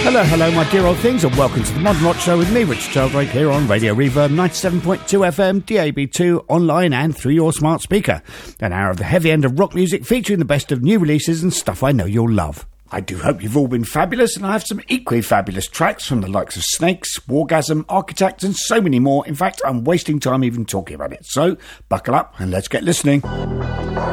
Hello, my dear old things, and welcome to the Modern Rock Show with me, Richard Sheldrake, here on Radio Reverb 97.2 FM, DAB2, online and through your smart speaker. An hour of the heavy end of rock music featuring the best of new releases and stuff I know you'll love. I do hope you've all been fabulous, and I have some equally fabulous tracks from the likes of Snakes, Wargasm, Architect, and so many more. In fact, I'm wasting time even talking about it. So, buckle up and let's get listening.